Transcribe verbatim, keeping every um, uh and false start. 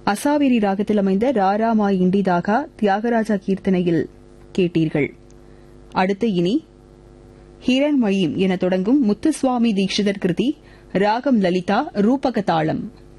அசாவிரி ராகத்தில் அமைந்த ராரா மா இண்டிதாகா தியாகராஜா கீர்த்தனையில் கேட்டீர்கள். அடுத்து இனி ஹிரண்மயீம் என தொடங்கும் முத்துசுவாமி தீட்சிதர் கிருதி ராகம் லலிதா ரூபக தாளம்.